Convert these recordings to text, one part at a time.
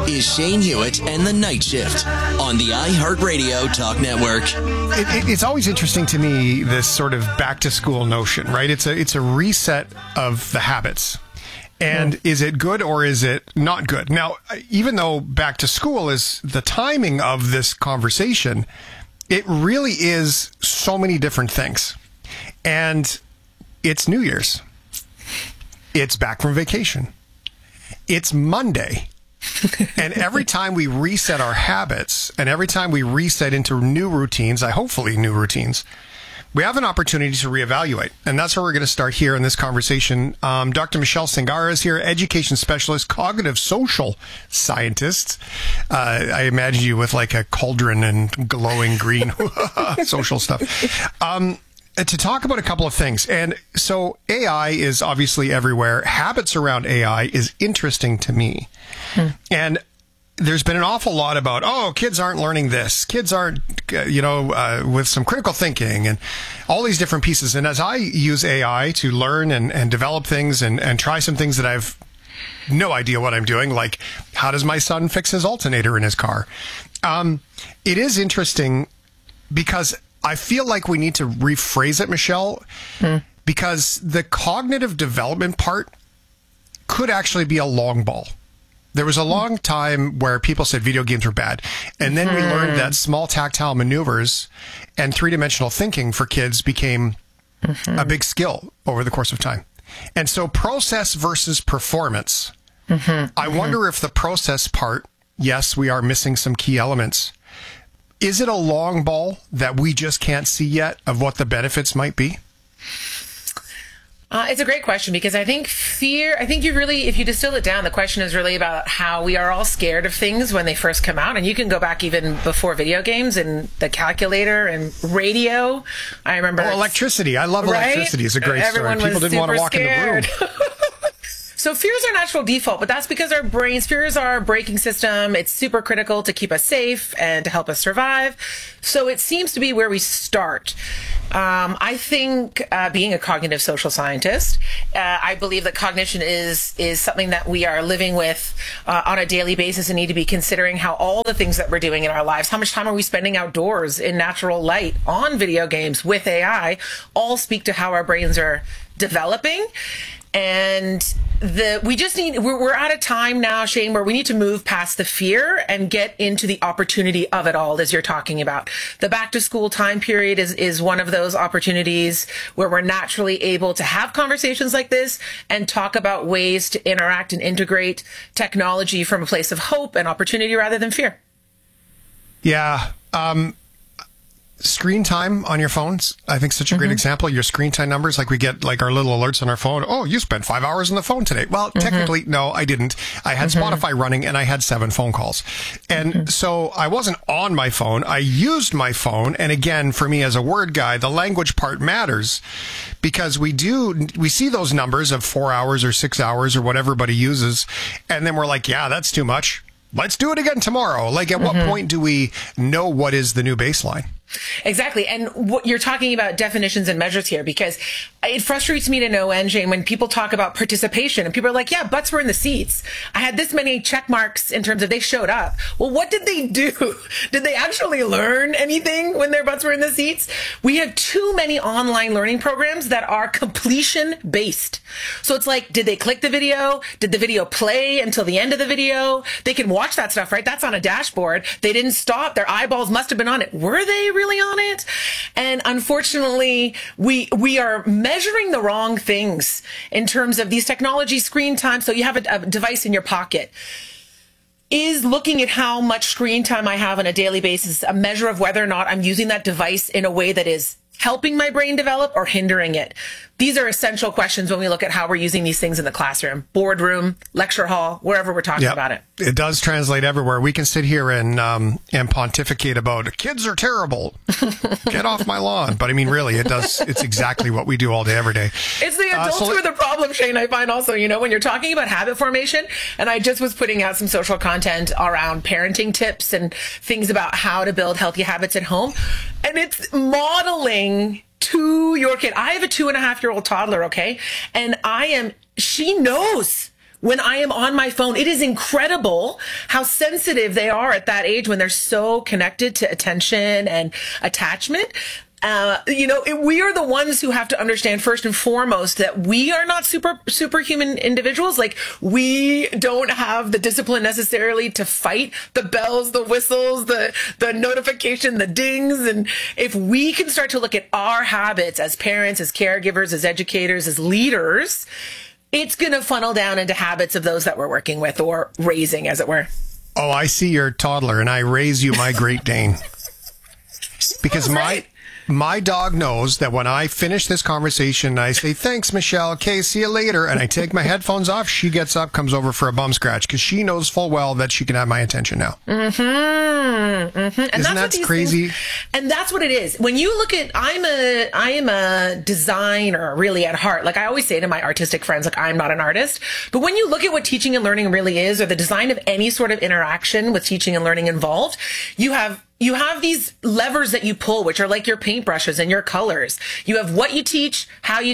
is Shane Hewitt and the Night Shift on the iHeartRadio Talk Network. It's always interesting to me, this sort of back to school notion, right? It's a reset of the habits. And is it good or is it not good? Now, even though back to school is the timing of this conversation, it really is so many different things. And it's New Year's. It's back from vacation. It's Monday. And every time we reset our habits and every time we reset into new routines, hopefully new routines, we have an opportunity to reevaluate. And that's where we're going to start here in this conversation. Dr. Michelle Singara is here, education specialist, cognitive social scientist. I imagine you with like a cauldron and glowing green social stuff. To talk about a couple of things. And so AI is obviously everywhere. Habits around AI is interesting to me. And there's been an awful lot about, kids aren't learning this. Kids aren't, with some critical thinking and all these different pieces. And as I use AI to learn and develop things and try some things that I've no idea what I'm doing, like how does my son fix his alternator in his car? It is interesting because I feel like we need to rephrase it, Michelle, because the cognitive development part could actually be a long ball. There was a long time where people said video games were bad. And then we learned that small tactile maneuvers and three-dimensional thinking for kids became a big skill over the course of time. And so process versus performance. I wonder if the process part, yes, we are missing some key elements. Is it a long ball that we just can't see yet of what the benefits might be? It's a great question because I think if you distill it down, the question is really about how we are all scared of things when they first come out. And you can go back even before video games and the calculator and radio. I remember. Electricity. I love electricity. It's a great story. People didn't want to walk in the room. So fear is our natural default, but that's because fear is our braking system. It's super critical to keep us safe and to help us survive. So it seems to be where we start. I think being a cognitive social scientist, I believe that cognition is something that we are living with on a daily basis and need to be considering how all the things that we're doing in our lives, how much time are we spending outdoors in natural light, on video games, with AI, all speak to how our brains are developing. And we're at a time now, Shane, where we need to move past the fear and get into the opportunity of it all, as you're talking about. The back to school time period is one of those opportunities where we're naturally able to have conversations like this and talk about ways to interact and integrate technology from a place of hope and opportunity rather than fear. Yeah. Screen time on your phones, I think such a great example. Your screen time numbers, like we get like our little alerts on our phone. Oh, you spent 5 hours on the phone today. Well, technically, no, I didn't. I had Spotify running and I had 7 phone calls. And so I wasn't on my phone. I used my phone. And again, for me as a word guy, the language part matters because we see those numbers of 4 hours or 6 hours or what everybody uses. And then we're like, yeah, that's too much. Let's do it again tomorrow. Like, at what point do we know what is the new baseline? Exactly. And what you're talking about definitions and measures here, because it frustrates me to no end, Jane, when people talk about participation and people are like, yeah, butts were in the seats. I had this many check marks in terms of they showed up. Well, what did they do? Did they actually learn anything when their butts were in the seats? We have too many online learning programs that are completion based. So it's like, did they click the video? Did the video play until the end of the video? They can watch that stuff, right? That's on a dashboard. They didn't stop. Their eyeballs must have been on it. Were they really on it? And unfortunately, we are measuring the wrong things in terms of these technology screen time. So you have a device in your pocket. Is looking at how much screen time I have on a daily basis a measure of whether or not I'm using that device in a way that is helping my brain develop or hindering it? These are essential questions when we look at how we're using these things in the classroom, boardroom, lecture hall, wherever we're talking about it. It does translate everywhere. We can sit here and pontificate about kids are terrible. Get off my lawn. But I mean, really, it does. It's exactly what we do all day, every day. It's the adults who are the problem, Shane, I find also, when you're talking about habit formation, and I just was putting out some social content around parenting tips and things about how to build healthy habits at home. And it's modeling to your kid. I have a 2.5-year-old toddler, okay? And she knows when I am on my phone. It is incredible how sensitive they are at that age when they're so connected to attention and attachment. We are the ones who have to understand first and foremost that we are not superhuman individuals. Like, we don't have the discipline necessarily to fight the bells, the whistles, the notification, the dings. And if we can start to look at our habits as parents, as caregivers, as educators, as leaders, it's going to funnel down into habits of those that we're working with or raising, as it were. Oh, I see your toddler, and I raise you my Great Dane. Because my dog knows that when I finish this conversation, I say, thanks, Michelle. Okay, see you later. And I take my headphones off. She gets up, comes over for a bum scratch because she knows full well that she can have my attention now. Mm-hmm. Mm-hmm. And Isn't that crazy? And that's what it is. When you look at, I am a designer really at heart. Like I always say to my artistic friends, like, I'm not an artist. But when you look at what teaching and learning really is, or the design of any sort of interaction with teaching and learning involved, you have these levers that you pull, which are like your paintbrushes and your colors. You have what you teach,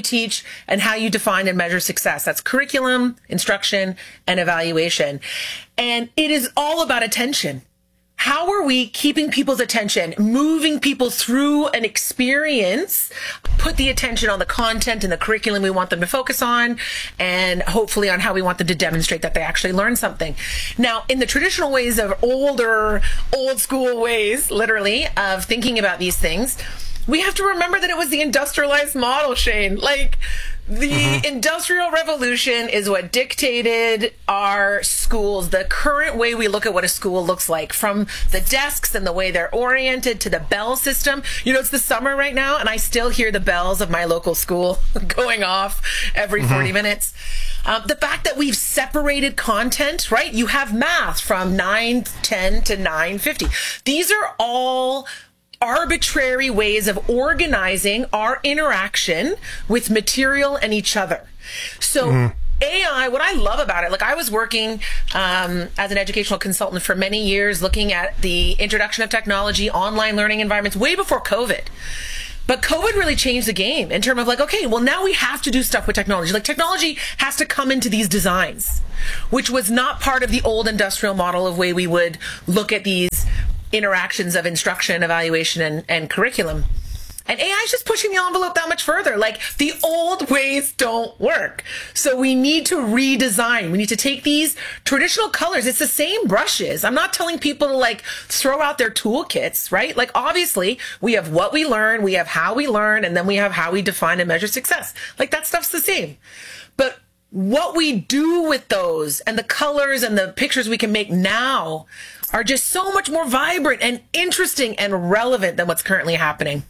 and how you define and measure success. That's curriculum, instruction, and evaluation. And it is all about attention. How are we keeping people's attention, moving people through an experience, put the attention on the content and the curriculum we want them to focus on, and hopefully on how we want them to demonstrate that they actually learn something. Now, in the traditional ways of old school ways, literally, of thinking about these things, we have to remember that it was the industrialized model, Shane. Like, the Industrial Revolution is what dictated our schools, the current way we look at what a school looks like, from the desks and the way they're oriented to the bell system. You know, it's the summer right now, and I still hear the bells of my local school going off every 40 minutes. The fact that we've separated content, right? You have math from 9:10 to 9:50. These are all arbitrary ways of organizing our interaction with material and each other. So AI, what I love about it, like I was working as an educational consultant for many years, looking at the introduction of technology, online learning environments, way before COVID. But COVID really changed the game in terms of like, okay, well, now we have to do stuff with technology. Like, technology has to come into these designs, which was not part of the old industrial model of way we would look at these interactions of instruction, evaluation, and curriculum. And AI is just pushing the envelope that much further. Like, the old ways don't work. So we need to redesign. We need to take these traditional colors. It's the same brushes. I'm not telling people to like throw out their toolkits, right? Like, obviously we have what we learn, we have how we learn, and then we have how we define and measure success. Like, that stuff's the same. But what we do with those and the colors and the pictures we can make now are just so much more vibrant and interesting and relevant than what's currently happening.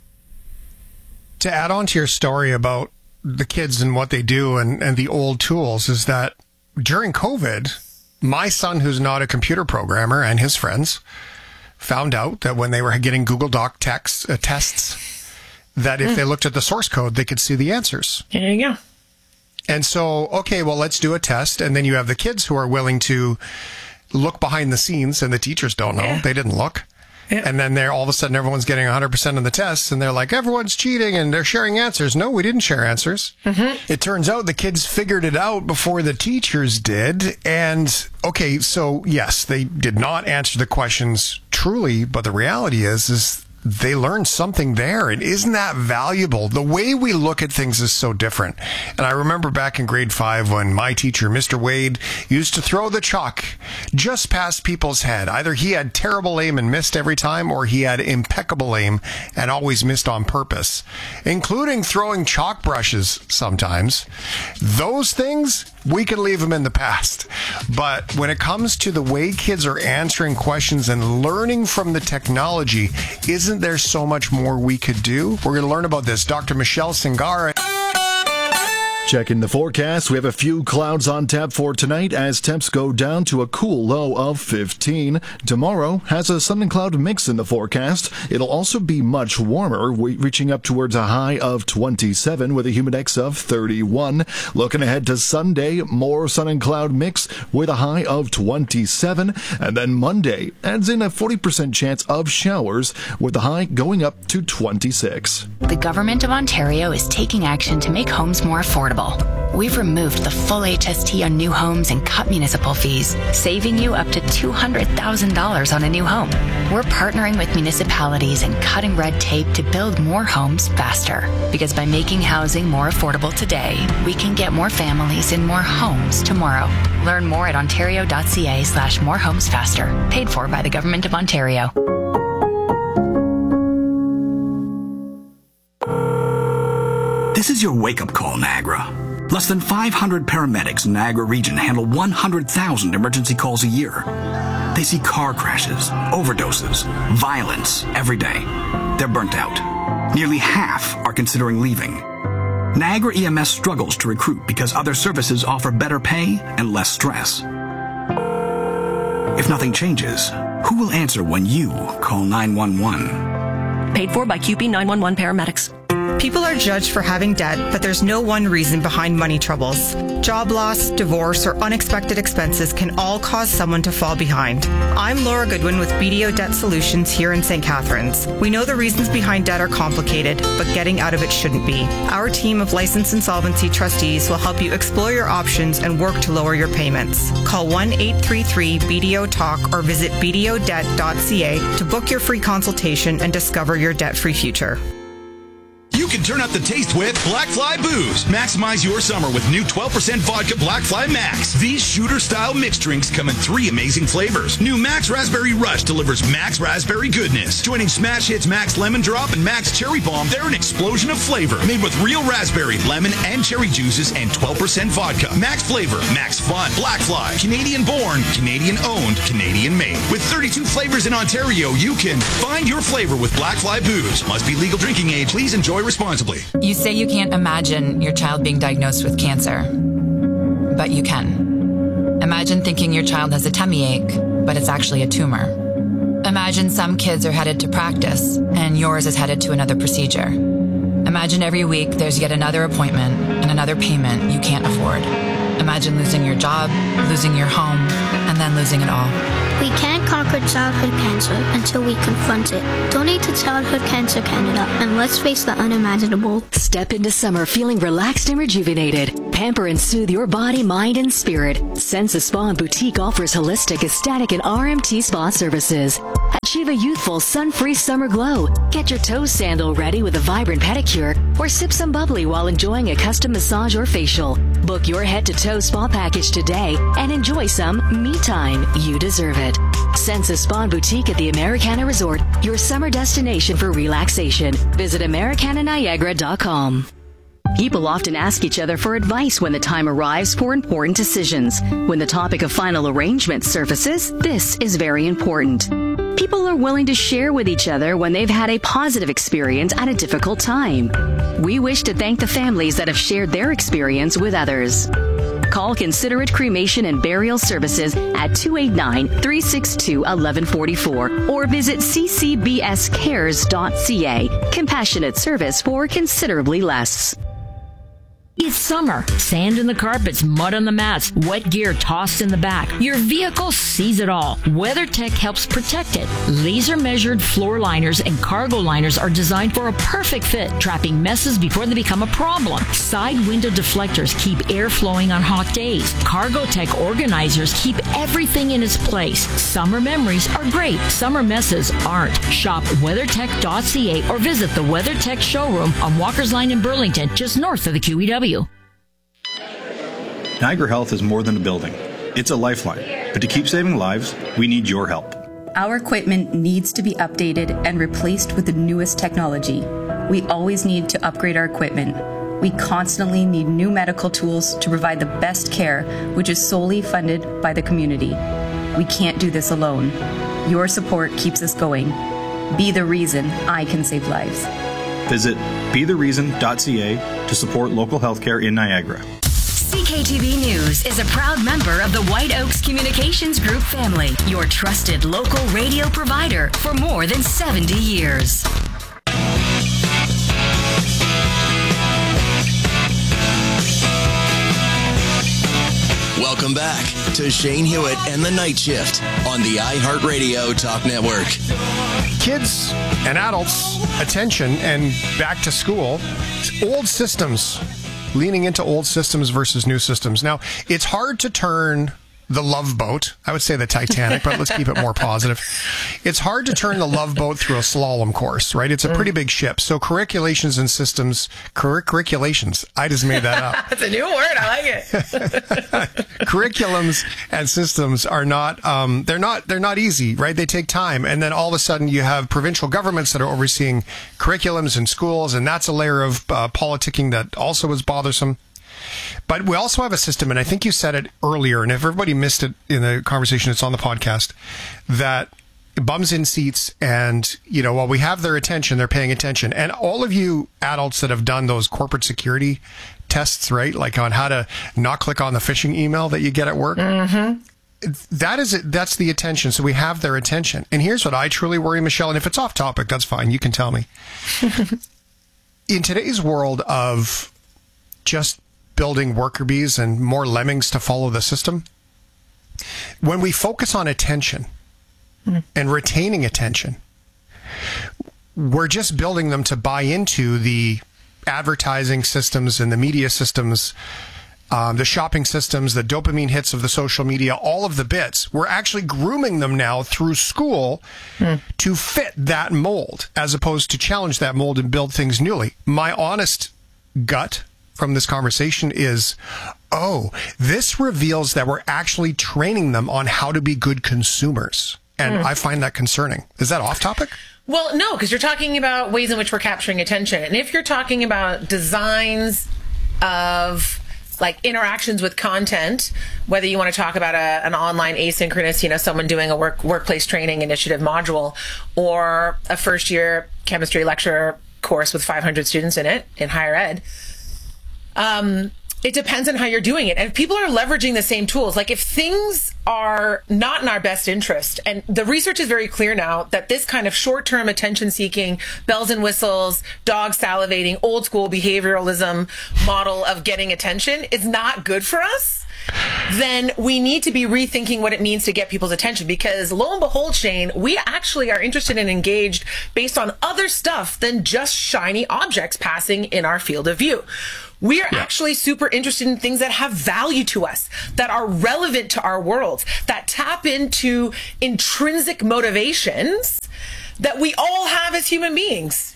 To add on to your story about the kids and what they do and the old tools, is that during COVID, my son, who's not a computer programmer, and his friends found out that when they were getting Google Doc tests, that if they looked at the source code, they could see the answers. There you go. And so, okay, well, let's do a test. And then you have the kids who are willing to look behind the scenes, and the teachers don't know. Yeah. They didn't look. Yeah. And then all of a sudden, everyone's getting 100% on the tests, and they're like, everyone's cheating, and they're sharing answers. No, we didn't share answers. It turns out the kids figured it out before the teachers did. And, okay, so, yes, they did not answer the questions truly, but the reality is they learned something there. And isn't that valuable? The way we look at things is so different. And I remember back in grade 5 when my teacher, Mr. Wade, used to throw the chalk just past people's head. Either he had terrible aim and missed every time, or he had impeccable aim and always missed on purpose, including throwing chalk brushes sometimes. Those things, we can leave them in the past. But when it comes to the way kids are answering questions and learning from the technology, isn't there so much more we could do? We're going to learn about this. Dr. Michelle Singara. Checking the forecast, we have a few clouds on tap for tonight as temps go down to a cool low of 15. Tomorrow has a sun and cloud mix in the forecast. It'll also be much warmer, reaching up towards a high of 27 with a humidex of 31. Looking ahead to Sunday, more sun and cloud mix with a high of 27. And then Monday adds in a 40% chance of showers with the high going up to 26. The Government of Ontario is taking action to make homes more affordable. we've removed the full HST on new homes and cut municipal fees, saving you up to $200,000 on a new home. We're partnering with municipalities and cutting red tape to build more homes faster. Because by making housing more affordable today, we can get more families in more homes tomorrow. Learn more at ontario.ca/morehomesfaster. Paid for by the Government of Ontario. This is your wake-up call, Niagara. Less than 500 paramedics in Niagara region handle 100,000 emergency calls a year. They see car crashes, overdoses, violence every day. They're burnt out. Nearly half are considering leaving. Niagara EMS struggles to recruit because other services offer better pay and less stress. If nothing changes, who will answer when you call 911? Paid for by QP 911 paramedics. People are judged for having debt, but there's no one reason behind money troubles. Job loss, divorce, or unexpected expenses can all cause someone to fall behind. I'm Laura Goodwin with BDO Debt Solutions here in St. Catharines. We know the reasons behind debt are complicated, but getting out of it shouldn't be. Our team of licensed insolvency trustees will help you explore your options and work to lower your payments. Call 1-833-BDO-TALK or visit bdodebt.ca to book your free consultation and discover your debt-free future. You can turn up the taste with Blackfly Booze. Maximize your summer with new 12% vodka Blackfly Max. These shooter-style mixed drinks come in 3 amazing flavors. New Max Raspberry Rush delivers Max Raspberry goodness. Joining Smash Hits Max Lemon Drop and Max Cherry Bomb, they're an explosion of flavor. Made with real raspberry, lemon, and cherry juices and 12% vodka. Max flavor, Max fun. Blackfly. Canadian-born, Canadian-owned, Canadian-made. With 32 flavors in Ontario, you can find your flavor with Blackfly Booze. Must be legal drinking age. Please enjoy responsibly. You say you can't imagine your child being diagnosed with cancer, but you can. Imagine thinking your child has a tummy ache, but it's actually a tumor. Imagine some kids are headed to practice, and yours is headed to another procedure. Imagine every week there's yet another appointment and another payment you can't afford. Imagine losing your job, losing your home, and then losing it all. We can't conquer childhood cancer until we confront it. Donate to Childhood Cancer Canada and let's face the unimaginable. Step into summer feeling relaxed and rejuvenated. Pamper and soothe your body, mind, and spirit. Senza Spa and Boutique offers holistic, aesthetic, and RMT spa services. Achieve a youthful, sun-free summer glow. Get your toe sandal ready with a vibrant pedicure or sip some bubbly while enjoying a custom massage or facial. Book your head-to-toe spa package today and enjoy some me time. You deserve it. Senza Spa and Boutique at the Americana Resort, your summer destination for relaxation. Visit AmericanaNiagara.com. People often ask each other for advice when the time arrives for important decisions. When the topic of final arrangement surfaces, this is very important. People are willing to share with each other when they've had a positive experience at a difficult time. We wish to thank the families that have shared their experience with others. Call Considerate Cremation and Burial Services at 289-362-1144 or visit ccbscares.ca. Compassionate service for considerably less. It's summer. Sand in the carpets, mud on the mats, wet gear tossed in the back. Your vehicle sees it all. WeatherTech helps protect it. Laser-measured floor liners and cargo liners are designed for a perfect fit, trapping messes before they become a problem. Side window deflectors keep air flowing on hot days. Cargotech organizers keep everything in its place. Summer memories are great. Summer messes aren't. Shop WeatherTech.ca or visit the WeatherTech showroom on Walker's Line in Burlington, just north of the QEW. Niagara Health is more than a building. It's a lifeline. But to keep saving lives, we need your help. Our equipment needs to be updated and replaced with the newest technology. We always need to upgrade our equipment. We constantly need new medical tools to provide the best care, which is solely funded by the community. We can't do this alone. Your support keeps us going. Be the reason I can save lives. Visit bethereason.ca to support local healthcare in Niagara. CKTV News is a proud member of the White Oaks Communications Group family, your trusted local radio provider for more than 70 years. Welcome back to Shane Hewitt and the Night Shift on the iHeartRadio Talk Network. Kids and adults, attention, and back to school. Old systems leaning into old systems versus new systems. Now, it's hard to turn the Love Boat. I would say the Titanic, but let's keep it more positive. It's hard to turn the Love Boat through a slalom course, right? It's a pretty big ship. So curriculations and systems, curriculations, I just made that up. That's a new word. I like it. Curriculums and systems are not, they're not easy, right? They take time. And then all of a sudden you have provincial governments that are overseeing curriculums in schools. And that's a layer of politicking that also is bothersome. But we also have a system, and I think you said it earlier, and if everybody missed it in the conversation, it's on the podcast, that bums in seats and, while we have their attention, they're paying attention. And all of you adults that have done those corporate security tests, right? Like on how to not click on the phishing email that you get at work. Mm-hmm. That's the attention. So we have their attention. And here's what I truly worry, Michelle, and if it's off topic, that's fine. You can tell me. In today's world of just building worker bees and more lemmings to follow the system, when we focus on attention and retaining attention, we're just building them to buy into the advertising systems and the media systems, the shopping systems, the dopamine hits of the social media, all of the bits. We're actually grooming them now through school to fit that mold, as opposed to challenge that mold and build things newly. My honest gut from this conversation is, this reveals that we're actually training them on how to be good consumers. And I find that concerning. Is that off topic? Well, no, because you're talking about ways in which we're capturing attention. And if you're talking about designs of like interactions with content, whether you want to talk about an online asynchronous, someone doing a workplace training initiative module, or a first year chemistry lecture course with 500 students in it in higher ed, it depends on how you're doing it. And if people are leveraging the same tools, like if things are not in our best interest, and the research is very clear now that this kind of short-term attention seeking, bells and whistles, dog salivating, old school behavioralism model of getting attention is not good for us, then we need to be rethinking what it means to get people's attention. Because lo and behold, Shane, we actually are interested and engaged based on other stuff than just shiny objects passing in our field of view. We are actually super interested in things that have value to us, that are relevant to our world, that tap into intrinsic motivations that we all have as human beings,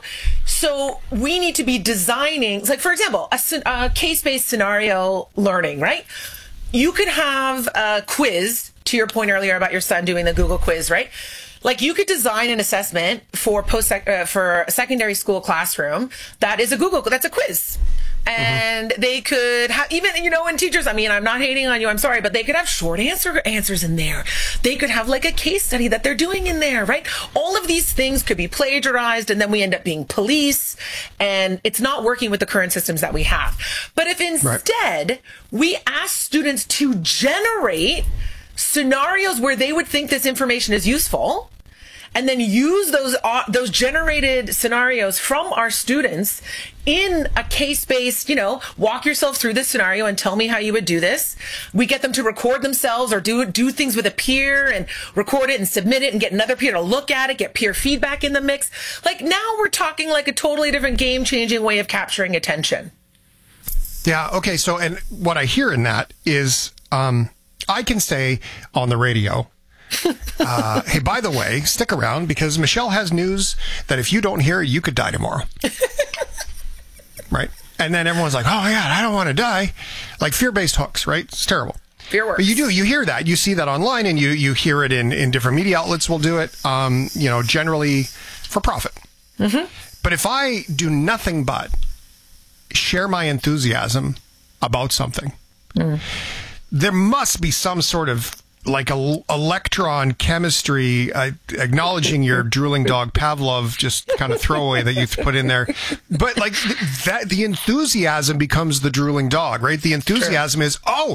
So we need to be designing, like, for example, a case-based scenario learning, right? You could have a quiz, to your point earlier about your son doing the Google quiz, right? Like, you could design an assessment for for a secondary school classroom that is that's a quiz. And they could have, even, and teachers, I'm not hating on you, I'm sorry, but they could have short answers in there. They could have like a case study that they're doing in there, right? All of these things could be plagiarized, and then we end up being police, and it's not working with the current systems that we have. But if instead we ask students to generate scenarios where they would think this information is useful, and then use those generated scenarios from our students in a case-based, walk yourself through this scenario and tell me how you would do this. We get them to record themselves or do things with a peer and record it and submit it and get another peer to look at it, get peer feedback in the mix. Like, now we're talking like a totally different game-changing way of capturing attention. Yeah, okay. So, and what I hear in that is, I can say on the radio, hey, by the way, stick around because Michelle has news that if you don't hear it, you could die tomorrow. Right? And then everyone's like, oh my God, I don't want to die. Like fear-based hooks, right? It's terrible. Fear works. But you hear that. You see that online, and you hear it in different media outlets will do it, generally for profit. Mm-hmm. But if I do nothing but share my enthusiasm about something, there must be some sort of like electron chemistry, acknowledging your drooling dog Pavlov, just kind of throwaway that you put in there. But like that, the enthusiasm becomes the drooling dog, right? The enthusiasm is,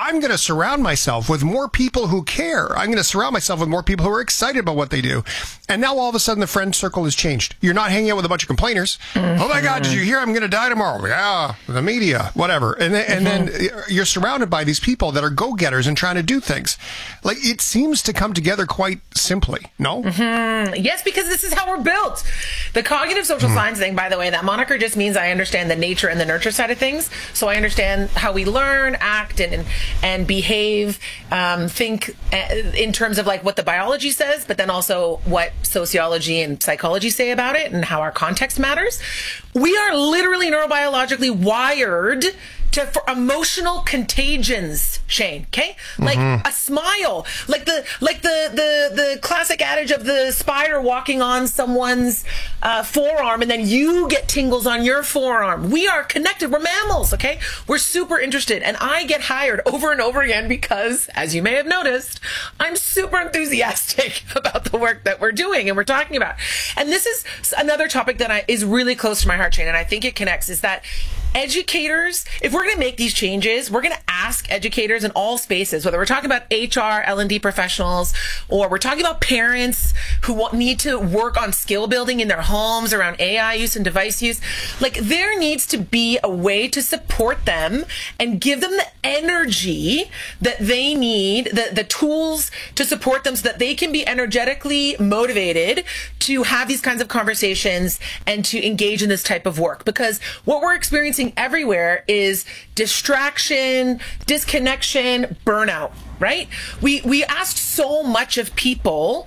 I'm going to surround myself with more people who care. I'm going to surround myself with more people who are excited about what they do. And now all of a sudden the friend circle has changed. You're not hanging out with a bunch of complainers. Oh my God, did you hear I'm going to die tomorrow? Yeah, the media, whatever. And then you're surrounded by these people that are go-getters and trying to do things. Like, it seems to come together quite simply, no? Yes, because this is how we're built. The cognitive social science thing, by the way, that moniker just means I understand the nature and the nurture side of things. So I understand how we learn, act, and behave, think in terms of like what the biology says, but then also what sociology and psychology say about it and how our context matters. We are literally neurobiologically wired for emotional contagions, Shane. Okay, like a smile, like the classic adage of the spider walking on someone's forearm, and then you get tingles on your forearm. We are connected. We're mammals. Okay, we're super interested, and I get hired over and over again because, as you may have noticed, I'm super enthusiastic about the work that we're doing and we're talking about. And this is another topic that is really close to my heart, Shane, and I think it connects. Is that educators, if we're going to make these changes, we're going to ask educators in all spaces, whether we're talking about HR, L&D professionals, or we're talking about parents who need to work on skill building in their homes around AI use and device use. Like, there needs to be a way to support them and give them the energy that they need, the tools to support them so that they can be energetically motivated to have these kinds of conversations and to engage in this type of work. Because what we're experiencing everywhere is distraction, disconnection, burnout, right? We asked so much of people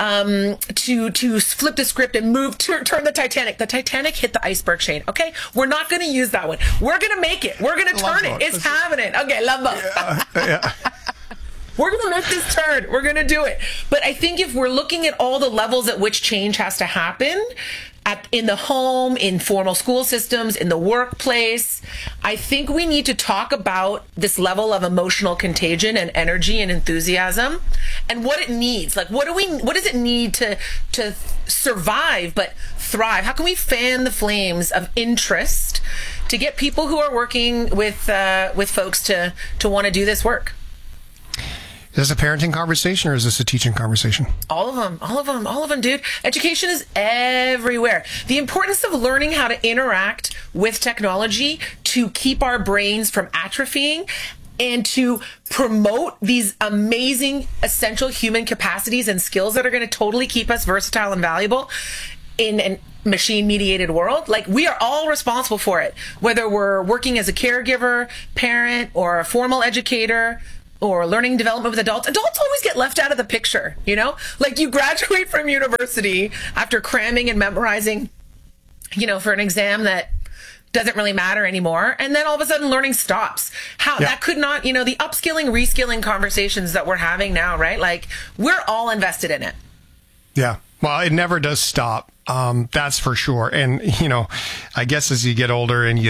to flip the script and turn the Titanic. The Titanic hit the iceberg, Shane. Okay, we're not going to use that one. We're going to make it. We're going to turn it. It's happening. Okay, love boat. Yeah. We're going to make this turn. We're going to do it. But I think if we're looking at all the levels at which change has to happen, in the home, in formal school systems, in the workplace, I think we need to talk about this level of emotional contagion and energy and enthusiasm and what it needs. Like, what does it need to survive but thrive? How can we fan the flames of interest to get people who are working with folks to want to do this work? Is this a parenting conversation or is this a teaching conversation? All of them, dude. Education is everywhere. The importance of learning how to interact with technology to keep our brains from atrophying and to promote these amazing, essential human capacities and skills that are going to totally keep us versatile and valuable in an machine-mediated world. Like, we are all responsible for it, whether we're working as a caregiver, parent, or a formal educator, or learning development with adults. Adults always get left out of the picture, you know? Like, you graduate from university after cramming and memorizing, for an exam that doesn't really matter anymore. And then all of a sudden learning stops. That could not, the upskilling, reskilling conversations that we're having now, right? Like, we're all invested in it. Yeah. Well, it never does stop. That's for sure. And, I guess as you get older and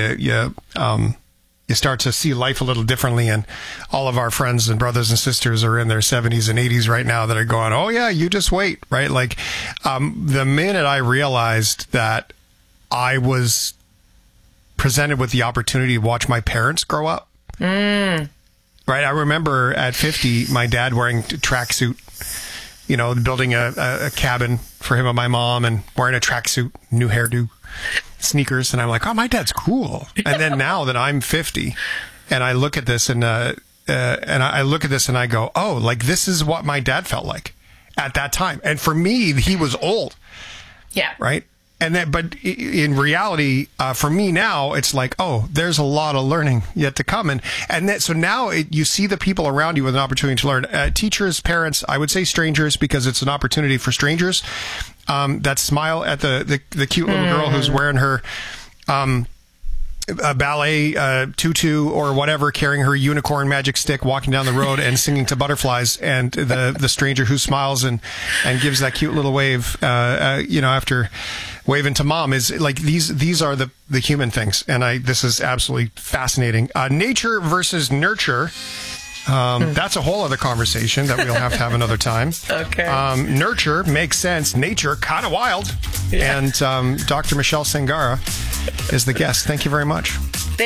you start to see life a little differently, and all of our friends and brothers and sisters are in their 70s and 80s right now that are going, oh yeah, you just wait, right? Like, the minute I realized that I was presented with the opportunity to watch my parents grow up, right? I remember at 50, my dad wearing a tracksuit, building a cabin for him and my mom, and wearing a tracksuit, new hairdo, sneakers, and I'm like, oh, my dad's cool. And then now that I'm 50 and I look at this and I look at this and I go, oh, like, this is what my dad felt like at that time. And for me, he was old. Yeah. Right. And then, but in reality, for me now, it's like, oh, there's a lot of learning yet to come. And that, so now you see the people around you with an opportunity to learn. Teachers, parents, I would say strangers, because it's an opportunity for strangers. That smile at the cute little girl who's wearing her a ballet tutu or whatever, carrying her unicorn magic stick, walking down the road and singing to butterflies, and the stranger who smiles and gives that cute little wave, after waving to mom, is like, these are the human things. And this is absolutely fascinating. Nature versus nurture. That's a whole other conversation that we'll have to have another time. Okay. Nurture makes sense. Nature, kind of wild. Yeah. And Dr. Michelle Sangara is the guest. Thank you very much. Thank you.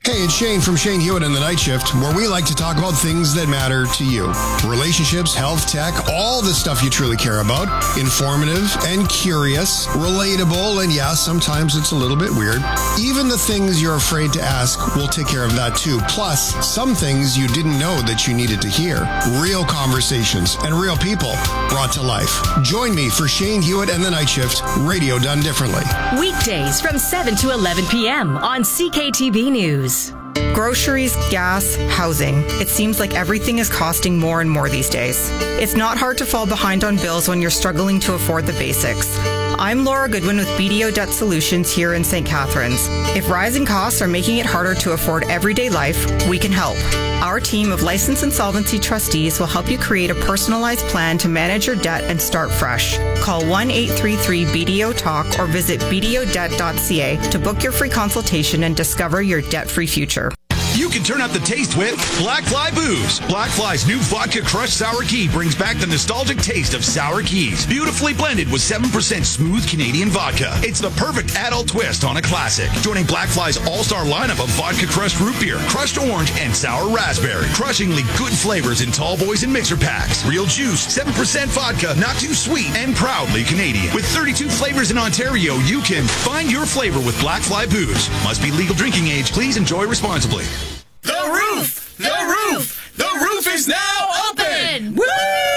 Hey, it's Shane from Shane Hewitt and the Night Shift, where we like to talk about things that matter to you. Relationships, health, tech, all the stuff you truly care about. Informative and curious, relatable, and yeah, sometimes it's a little bit weird. Even the things you're afraid to ask, we'll take care of that too. Plus, some things you didn't know that you needed to hear. Real conversations and real people brought to life. Join me for Shane Hewitt and the Night Shift, radio done differently. Weekdays from 7 to 11 p.m. on CKTV News. Groceries, gas, housing. It seems like everything is costing more and more these days. It's not hard to fall behind on bills when you're struggling to afford the basics. I'm Laura Goodwin with BDO Debt Solutions here in St. Catharines. If rising costs are making it harder to afford everyday life, we can help. Our team of licensed insolvency trustees will help you create a personalized plan to manage your debt and start fresh. Call 1-833-BDO-TALK or visit bdodebt.ca to book your free consultation and discover your debt-free future. You can turn up the taste with Black Fly Booze. Black Fly's new Vodka Crushed Sour Key brings back the nostalgic taste of sour keys, beautifully blended with 7% smooth Canadian vodka. It's the perfect adult twist on a classic. Joining Black Fly's all-star lineup of Vodka Crushed Root Beer, Crushed Orange, and Sour Raspberry. Crushingly good flavors in tall boys and mixer packs. Real juice, 7% vodka, not too sweet, and proudly Canadian. With 32 flavors in Ontario, you can find your flavor with Black Fly Booze. Must be legal drinking age. Please enjoy responsibly. The roof! The roof! The roof is now open! Woo!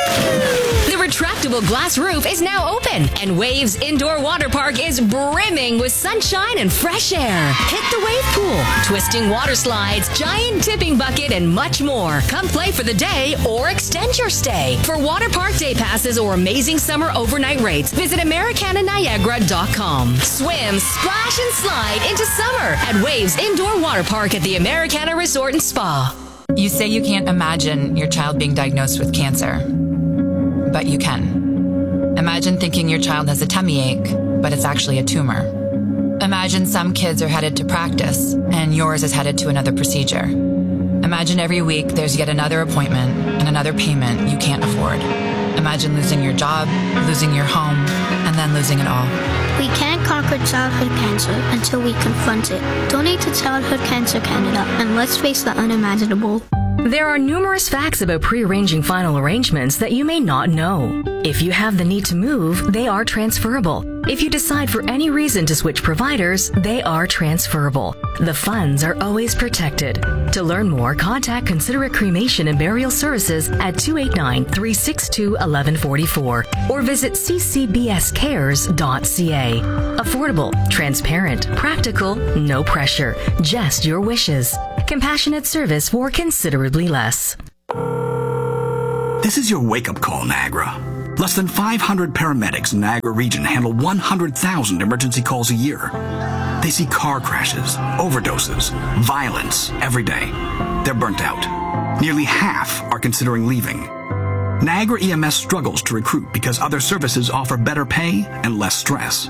The retractable glass roof is now open, and Waves Indoor Water Park is brimming with sunshine and fresh air. Hit the wave pool, twisting water slides, giant tipping bucket, and much more. Come play for the day or extend your stay. For water park day passes or amazing summer overnight rates, visit AmericanaNiagara.com. Swim, splash, and slide into summer at Waves Indoor Water Park at the Americana Resort and Spa. You say you can't imagine your child being diagnosed with cancer, but you can. Imagine thinking your child has a tummy ache, but it's actually a tumor. Imagine some kids are headed to practice, and yours is headed to another procedure. Imagine every week there's yet another appointment and another payment you can't afford. Imagine losing your job, losing your home, and then losing it all. We can't conquer childhood cancer until we confront it. Donate to Childhood Cancer Canada and let's face the unimaginable. There are numerous facts about pre-arranging final arrangements that you may not know. If you have the need to move, they are transferable. If you decide for any reason to switch providers, they are transferable. The funds are always protected. To learn more, contact Considerate Cremation and Burial Services at 289-362-1144 or visit ccbscares.ca. Affordable, transparent, practical, no pressure, just your wishes. Compassionate service for considerably less. This is your wake-up call, Niagara. Less than 500 paramedics in Niagara region handle 100,000 emergency calls a year. They see car crashes, overdoses, violence every day. They're burnt out. Nearly half are considering leaving. Niagara EMS struggles to recruit because other services offer better pay and less stress.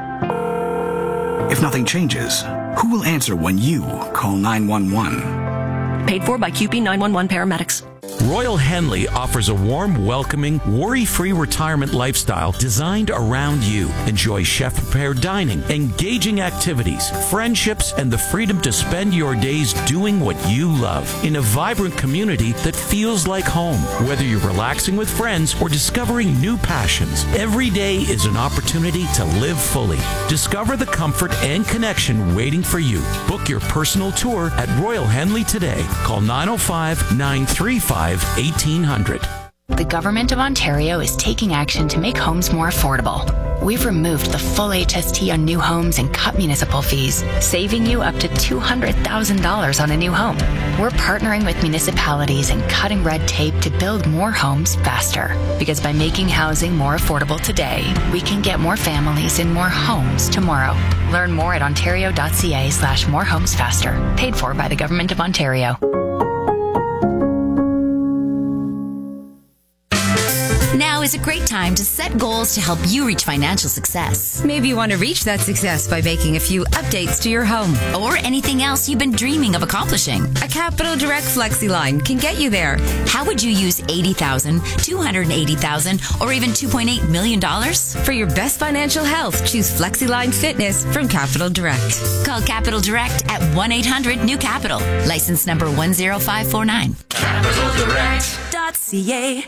If nothing changes, who will answer when you call 911? Paid for by QP 911 paramedics. Royal Henley offers a warm, welcoming, worry-free retirement lifestyle designed around you. Enjoy chef-prepared dining, engaging activities, friendships, and the freedom to spend your days doing what you love in a vibrant community that feels like home. Whether you're relaxing with friends or discovering new passions, every day is an opportunity to live fully. Discover the comfort and connection waiting for you. Book your personal tour at Royal Henley today. Call 905-935-1800. The Government of Ontario is taking action to make homes more affordable. We've removed the full HST on new homes and cut municipal fees, saving you up to $200,000 on a new home. We're partnering with municipalities and cutting red tape to build more homes faster. Because by making housing more affordable today, we can get more families in more homes tomorrow. Learn more at ontario.ca/morehomesfaster. Paid for by the Government of Ontario. Now is a great time to set goals to help you reach financial success. Maybe you want to reach that success by making a few updates to your home. Or anything else you've been dreaming of accomplishing. A Capital Direct FlexiLine can get you there. How would you use $80,000, $280,000, or even $2.8 million? For your best financial health, choose FlexiLine Fitness from Capital Direct. Call Capital Direct at 1-800-NEW-CAPITAL. License number 10549. CapitalDirect.ca.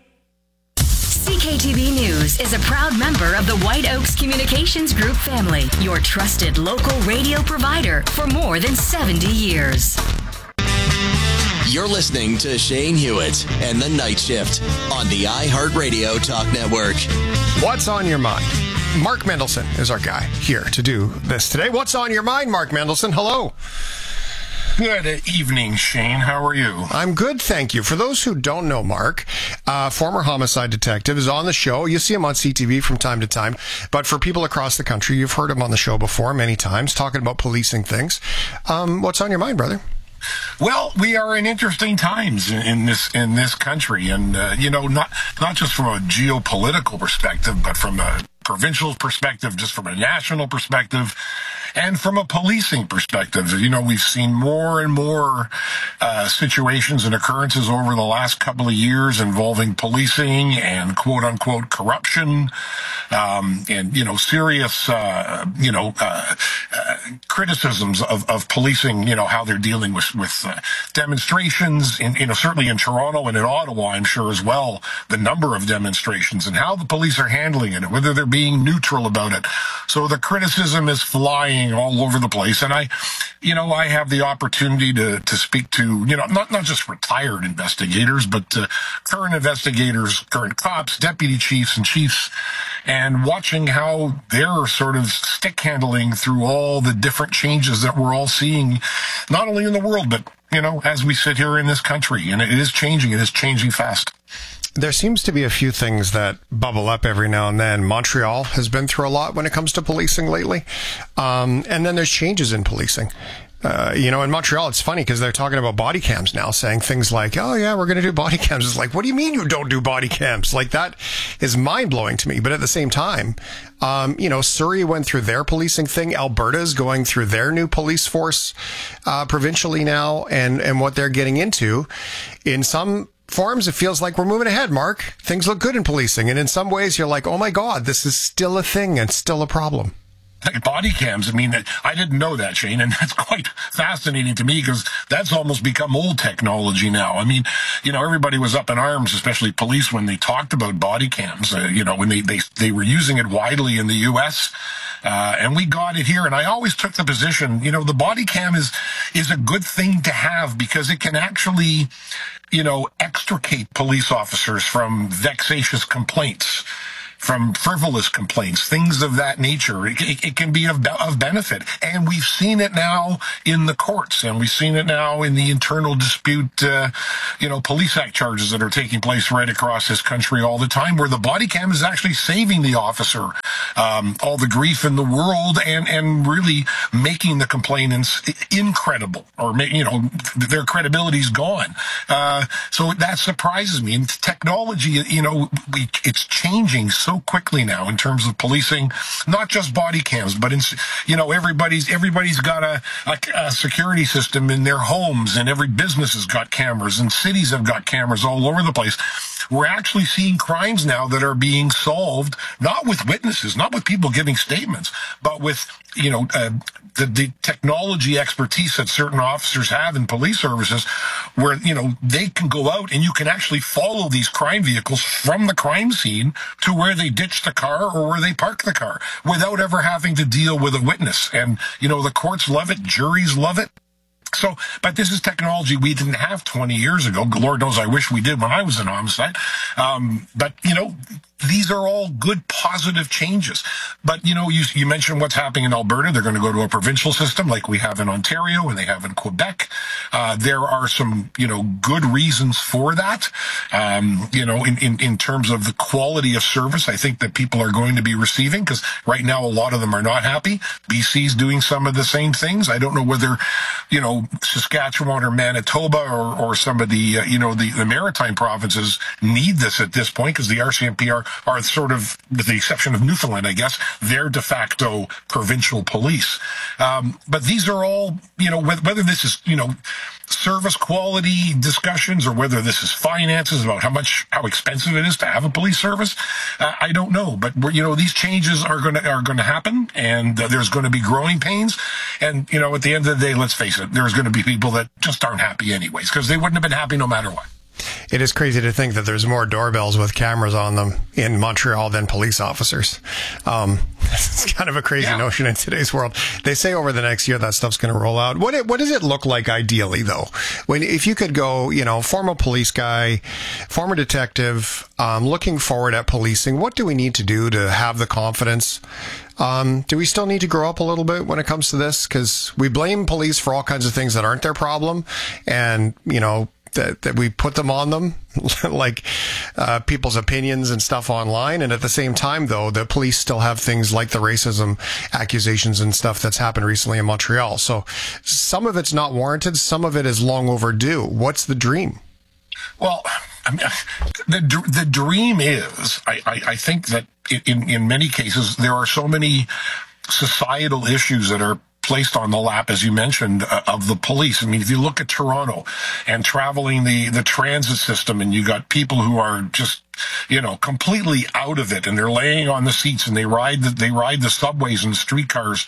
CKTB News is a proud member of the White Oaks Communications Group family, your trusted local radio provider for more than 70 years. You're listening to Shane Hewitt and The Night Shift on the iHeartRadio Talk Network. What's on your mind? Mark Mendelson is our guy here to do this today. What's on your mind, Mark Mendelson? Hello. Good evening, Shane. How are you? I'm good, thank you. For those who don't know Mark, former homicide detective, is on the show. You see him on CTV from time to time. But for people across the country, you've heard him on the show before many times, talking about policing things. What's on your mind, brother? Well, we are in interesting times in this country, and not just from a geopolitical perspective, but from a provincial perspective, just from a national perspective, and from a policing perspective. We've seen more and more situations and occurrences over the last couple of years involving policing and quote unquote corruption, and serious criticisms of policing. How they're dealing with demonstrations certainly in Toronto and in Ottawa, I'm sure as well, the number of demonstrations and how the police are handling it, whether they're being neutral about it. So the criticism is flying all over the place. And I have the opportunity to speak to, not just retired investigators, but current investigators, current cops, deputy chiefs and chiefs, and watching how they're sort of stick handling through all the different changes that we're all seeing, not only in the world, but, as we sit here in this country. And it is changing. It is changing fast. There seems to be a few things that bubble up every now and then. Montreal has been through a lot when it comes to policing lately. And then there's changes in policing. In Montreal, it's funny because they're talking about body cams now, saying things like, oh yeah, we're going to do body cams. It's like, what do you mean you don't do body cams? Like, that is mind blowing to me. But at the same time, Surrey went through their policing thing. Alberta's going through their new police force, provincially now, and what they're getting into. In some forms, it feels like we're moving ahead, Mark. Things look good in policing. And in some ways, you're like, oh my God, this is still a thing and still a problem. Body cams, I didn't know that, Shane, and that's quite fascinating to me because that's almost become old technology now. Everybody was up in arms, especially police, when they talked about body cams, when they were using it widely in the U.S., and we got it here. And I always took the position, the body cam is a good thing to have because it can actually, extricate police officers from vexatious complaints, from frivolous complaints, things of that nature. It can be of benefit. And we've seen it now in the courts, and we've seen it now in the internal dispute, police act charges that are taking place right across this country all the time, where the body cam is actually saving the officer all the grief in the world and really making the complainants incredible, or, their credibility's gone. So that surprises me. And technology, it's changing so quickly now in terms of policing, not just body cams, but everybody's got a security system in their homes, and every business has got cameras, and cities have got cameras all over the place. We're actually seeing crimes now that are being solved, not with witnesses, not with people giving statements, but with, the technology expertise that certain officers have in police services, where, they can go out and you can actually follow these crime vehicles from the crime scene to where they ditch the car or where they park the car without ever having to deal with a witness. And, the courts love it. Juries love it. So, but this is technology we didn't have 20 years ago. Lord knows I wish we did when I was in homicide. But, these are all good, positive changes. But, you mentioned what's happening in Alberta. They're going to go to a provincial system like we have in Ontario and they have in Quebec. There are some, good reasons for that. In terms of the quality of service, I think that people are going to be receiving, because right now a lot of them are not happy. BC's doing some of the same things. I don't know whether, Saskatchewan or Manitoba or some of the, the maritime provinces need this at this point, because the RCMP are sort of, with the exception of Newfoundland, I guess, they're de facto provincial police. But these are all, whether this is, service quality discussions or whether this is finances about how expensive it is to have a police service, I don't know. But these changes are going to happen, and there's going to be growing pains. And at the end of the day, let's face it, there's going to be people that just aren't happy anyways, because they wouldn't have been happy no matter what. It is crazy to think that there's more doorbells with cameras on them in Montreal than police officers. It's kind of a crazy notion in today's world. They say over the next year that stuff's going to roll out. What does it look like ideally, though? If you could go, former police guy, former detective, looking forward at policing, what do we need to do to have the confidence? Do we still need to grow up a little bit when it comes to this? Because we blame police for all kinds of things that aren't their problem. And, that we put them on them, like people's opinions and stuff online. And at the same time, though, the police still have things like the racism accusations and stuff that's happened recently in Montreal. So some of it's not warranted. Some of it is long overdue. What's the dream? Well, the dream is, I think that in many cases, there are so many societal issues that are placed on the lap, as you mentioned, of the police. I mean, if you look at Toronto and traveling the transit system, and you got people who are just, completely out of it, and they're laying on the seats, and they ride the subways and streetcars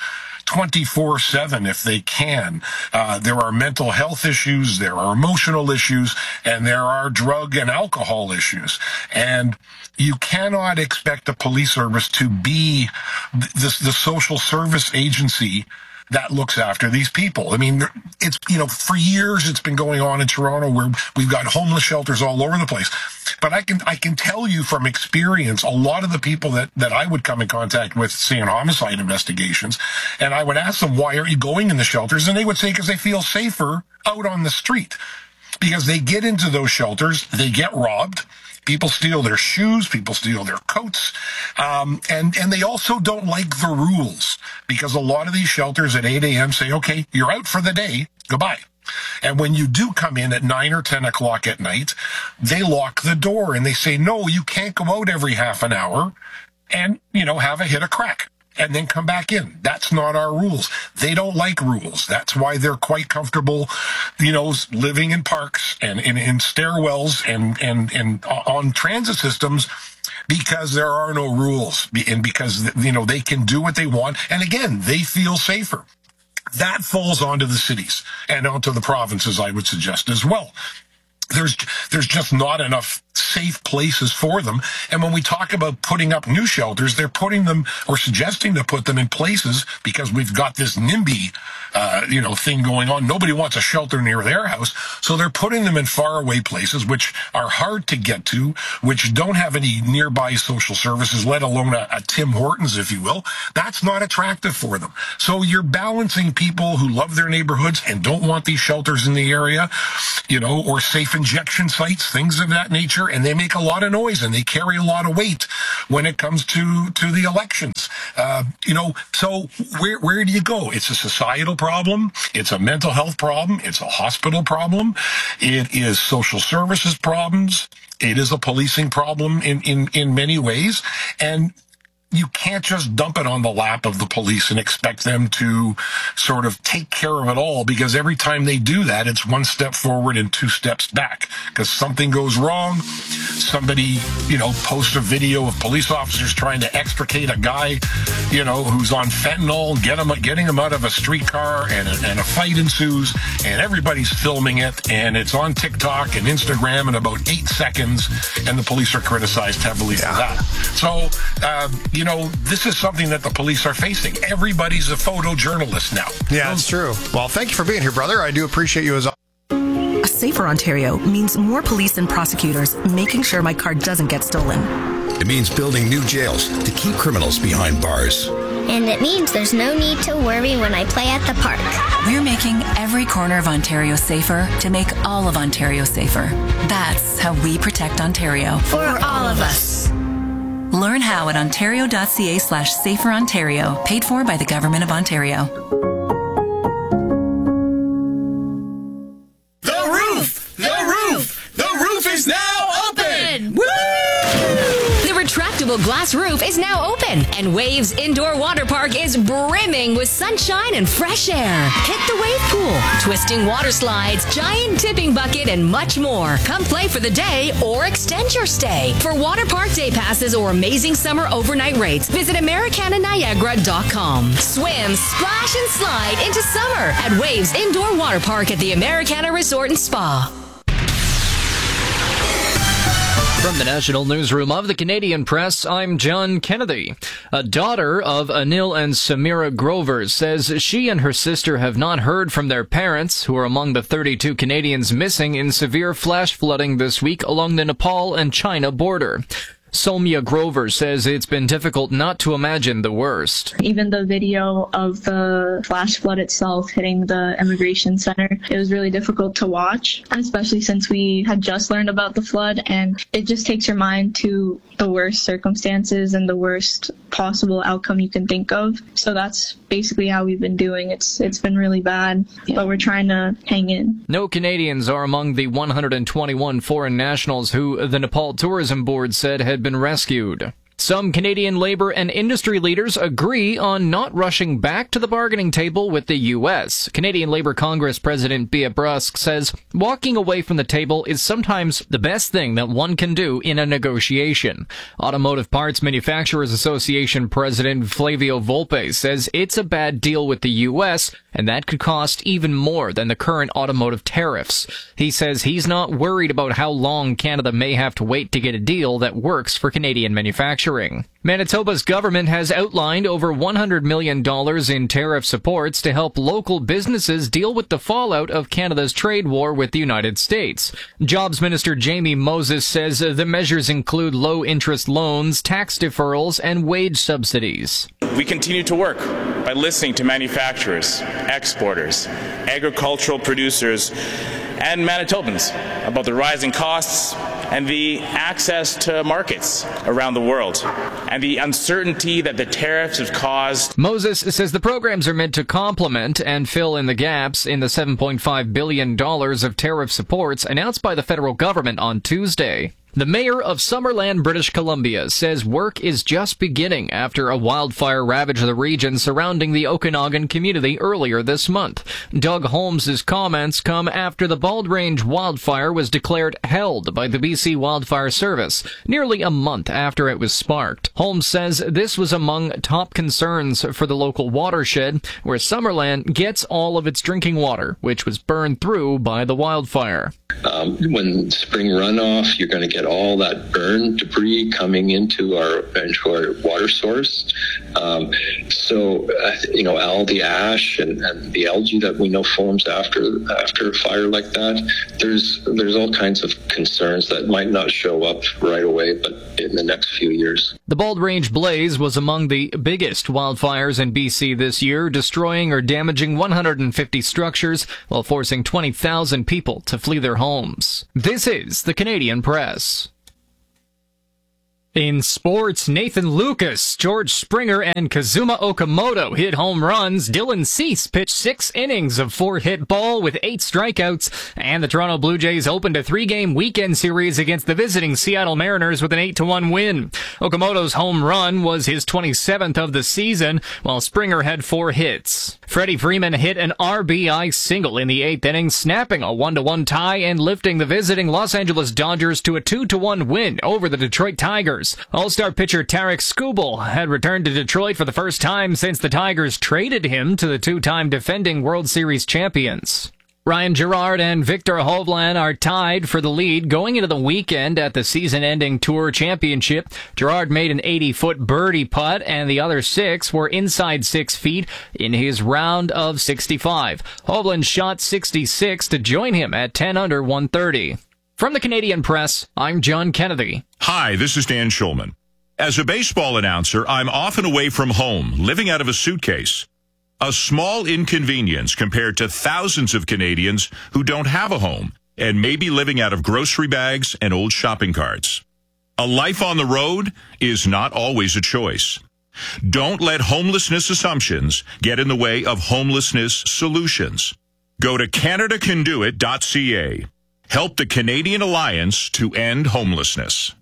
24/7 if they can. There are mental health issues, there are emotional issues, and there are drug and alcohol issues. And you cannot expect a police service to be the social service agency that looks after these people. I mean, it's, for years it's been going on in Toronto where we've got homeless shelters all over the place. But I can tell you from experience, a lot of the people that I would come in contact with, say, in homicide investigations, and I would ask them, why aren't you going in the shelters? And they would say, because they feel safer out on the street. Because they get into those shelters, they get robbed. People steal their shoes, people steal their coats, and they also don't like the rules, because a lot of these shelters at 8 a.m. say, okay, you're out for the day, goodbye. And when you do come in at 9 or 10 o'clock at night, they lock the door and they say, no, you can't go out every half an hour and, have a hit of crack and then come back in. That's not our rules. They don't like rules. That's why they're quite comfortable, living in parks and in stairwells and on transit systems, because there are no rules, and because, they can do what they want. And again, they feel safer. That falls onto the cities and onto the provinces, I would suggest, as well. There's just not enough safe places for them. And when we talk about putting up new shelters, they're putting them, or suggesting to put them in places, because we've got this NIMBY, thing going on. Nobody wants a shelter near their house. So they're putting them in faraway places, which are hard to get to, which don't have any nearby social services, let alone a Tim Hortons, if you will. That's not attractive for them. So you're balancing people who love their neighborhoods and don't want these shelters in the area, or safe injection sites, things of that nature. And they make a lot of noise and they carry a lot of weight when it comes to the elections. So where do you go? It's a societal problem. It's a mental health problem. It's a hospital problem. It is social services problems. It is a policing problem in many ways. And you can't just dump it on the lap of the police and expect them to sort of take care of it all, because every time they do that, it's one step forward and two steps back, because something goes wrong. Somebody, posts a video of police officers trying to extricate a guy, who's on fentanyl, getting him out of a streetcar, and a fight ensues, and everybody's filming it, and it's on TikTok and Instagram in about 8 seconds, and the police are criticized heavily for that. So, this is something that the police are facing. Everybody's a photojournalist now. Yeah, it's true. Well, thank you for being here, brother. I do appreciate you as always. A safer Ontario means more police and prosecutors making sure my car doesn't get stolen. It means building new jails to keep criminals behind bars. And it means there's no need to worry when I play at the park. We're making every corner of Ontario safer to make all of Ontario safer. That's how we protect Ontario. For all of us. Learn how at ontario.ca/saferontario, paid for by the Government of Ontario. The roof! The roof! The roof is now open! Woo! The retractable glass roof is now open, and Waves Indoor Water Park is brimming with sunshine and fresh air. Hit the wave pool, twisting water slides, giant tipping bucket, and much more. Come play for the day or extend your stay. For water park day passes or amazing summer overnight rates, visit AmericanaNiagara.com. Swim, splash, and slide into summer at Waves Indoor Water Park at the Americana Resort and Spa. From the National Newsroom of the Canadian Press, I'm John Kennedy. A daughter of Anil and Samira Grover says she and her sister have not heard from their parents, who are among the 32 Canadians missing in severe flash flooding this week along the Nepal and China border. Soumya Grover says it's been difficult not to imagine the worst. Even the video of the flash flood itself hitting the immigration center, it was really difficult to watch, especially since we had just learned about the flood, and it just takes your mind to the worst circumstances and the worst possible outcome you can think of. So that's basically how we've been doing. It's been really bad, but we're trying to hang in. No Canadians are among the 121 foreign nationals who the Nepal Tourism Board said had been rescued. Some Canadian labor and industry leaders agree on not rushing back to the bargaining table with the U.S. Canadian Labour Congress President Bea Brusk says walking away from the table is sometimes the best thing that one can do in a negotiation. Automotive Parts Manufacturers Association President Flavio Volpe says it's a bad deal with the U.S., and that could cost even more than the current automotive tariffs. He says he's not worried about how long Canada may have to wait to get a deal that works for Canadian manufacturing. Manitoba's government has outlined over $100 million in tariff supports to help local businesses deal with the fallout of Canada's trade war with the United States. Jobs Minister Jamie Moses says the measures include low-interest loans, tax deferrals, and wage subsidies. We continue to work by listening to manufacturers, exporters, agricultural producers, and Manitobans about the rising costs and the access to markets around the world and the uncertainty that the tariffs have caused. Moses says the programs are meant to complement and fill in the gaps in the $7.5 billion of tariff supports announced by the federal government on Tuesday. The mayor of Summerland, British Columbia, says work is just beginning after a wildfire ravaged the region surrounding the Okanagan community earlier this month. Doug Holmes' comments come after the Bald Range wildfire was declared held by the BC Wildfire Service, nearly a month after it was sparked. Holmes says this was among top concerns for the local watershed, where Summerland gets all of its drinking water, which was burned through by the wildfire. When spring runoff, you're going to get all that burn debris coming into our water source. Algae ash and the algae that we know forms after a fire like that. There's all kinds of concerns that might not show up right away, but in the next few years. The Bald Range blaze was among the biggest wildfires in BC this year, destroying or damaging 150 structures while forcing 20,000 people to flee their homes. This is the Canadian Press. In sports, Nathan Lucas, George Springer, and Kazuma Okamoto hit home runs. Dylan Cease pitched 6 innings of 4-hit ball with 8 strikeouts, and the Toronto Blue Jays opened a 3-game weekend series against the visiting Seattle Mariners with an 8-1 win. Okamoto's home run was his 27th of the season, while Springer had 4 hits. Freddie Freeman hit an RBI single in the 8th inning, snapping a 1-1 tie and lifting the visiting Los Angeles Dodgers to a 2-1 win over the Detroit Tigers. All-star pitcher Tarek Skubal had returned to Detroit for the first time since the Tigers traded him to the 2-time defending World Series champions. Ryan Gerard and Victor Hovland are tied for the lead going into the weekend at the season-ending Tour Championship. Gerard made an 80-foot birdie putt, and the other 6 were inside 6 feet in his round of 65. Hovland shot 66 to join him at 10 under 130. From the Canadian Press, I'm John Kennedy. Hi, this is Dan Schulman. As a baseball announcer, I'm often away from home, living out of a suitcase. A small inconvenience compared to thousands of Canadians who don't have a home and may be living out of grocery bags and old shopping carts. A life on the road is not always a choice. Don't let homelessness assumptions get in the way of homelessness solutions. Go to CanadaCanDoIt.ca. Help the Canadian Alliance to End Homelessness.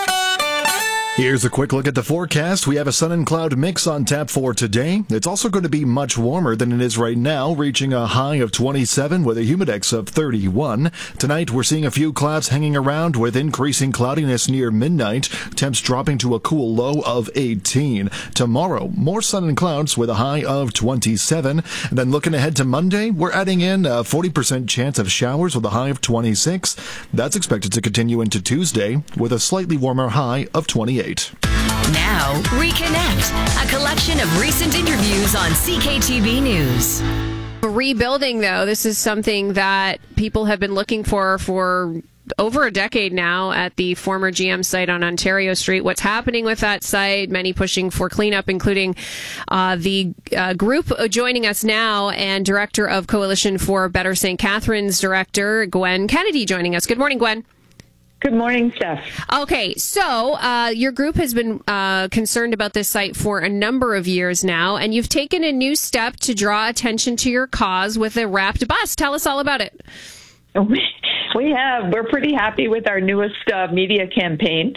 Here's a quick look at the forecast. We have a sun and cloud mix on tap for today. It's also going to be much warmer than it is right now, reaching a high of 27 with a humidex of 31. Tonight, we're seeing a few clouds hanging around with increasing cloudiness near midnight. Temps dropping to a cool low of 18. Tomorrow, more sun and clouds with a high of 27. And then looking ahead to Monday, we're adding in a 40% chance of showers with a high of 26. That's expected to continue into Tuesday with a slightly warmer high of 28. Now, Reconnect, a collection of recent interviews on CKTB News. Rebuilding, though, this is something that people have been looking for over a decade now at the former GM site on Ontario Street. What's happening with that site? Many pushing for cleanup, including the group joining us now and Director of Coalition for Better St. Catharines Director Gwen Kennedy joining us. Good morning, Gwen. Good morning, Steph. Okay, so your group has been concerned about this site for a number of years now, and you've taken a new step to draw attention to your cause with a wrapped bus. Tell us all about it. We have. We're pretty happy with our newest media campaign.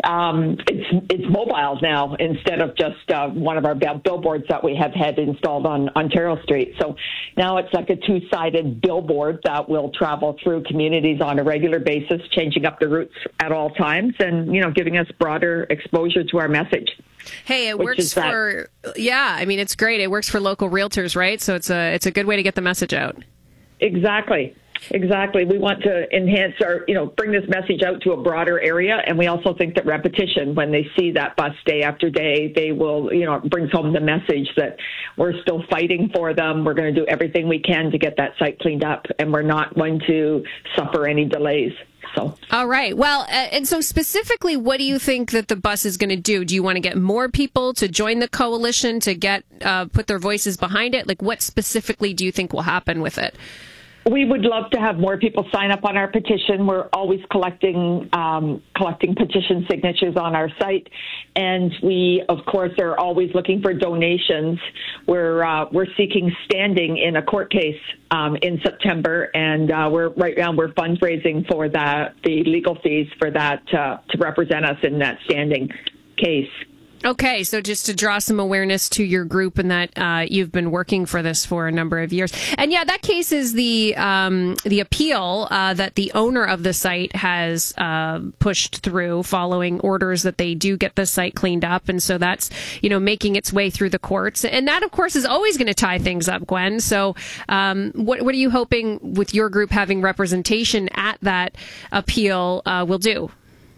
It's mobile now instead of just one of our billboards that we have had installed on Ontario Street. So now it's like a two-sided billboard that will travel through communities on a regular basis, changing up the routes at all times and, giving us broader exposure to our message. Hey, it works for, it's great. It works for local realtors, right? So it's a good way to get the message out. Exactly. We want to enhance our, bring this message out to a broader area. And we also think that repetition, when they see that bus day after day, they will, it brings home the message that we're still fighting for them. We're going to do everything we can to get that site cleaned up, and we're not going to suffer any delays. So. All right. Well, and so specifically, what do you think that the bus is going to do? Do you want to get more people to join the coalition, to get put their voices behind it? Like, what specifically do you think will happen with it? We would love to have more people sign up on our petition. We're always collecting petition signatures on our site, and we, of course, are always looking for donations. We're seeking standing in a court case in September, and we're fundraising for the legal fees for that to represent us in that standing case. Okay, so just to draw some awareness to your group and that you've been working for this for a number of years. And yeah, that case is the appeal that the owner of the site has pushed through following orders that they do get the site cleaned up. And so that's, making its way through the courts. And that, of course, is always going to tie things up, Gwen. So what are you hoping with your group having representation at that appeal will do?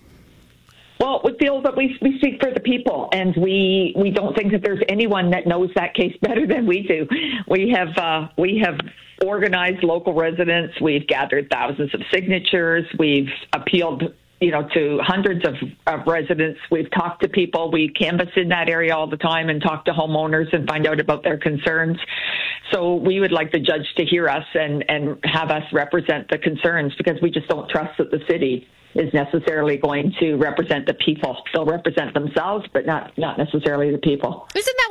Well, we feel that we speak for the people, and we don't think that there's anyone that knows that case better than we do. We have organized local residents. We've gathered thousands of signatures. We've appealed, to hundreds of residents. We've talked to people. We canvass in that area all the time and talk to homeowners and find out about their concerns. So we would like the judge to hear us and have us represent the concerns, because we just don't trust that the city is necessarily going to represent the people. They'll represent themselves, but not necessarily the people. Isn't that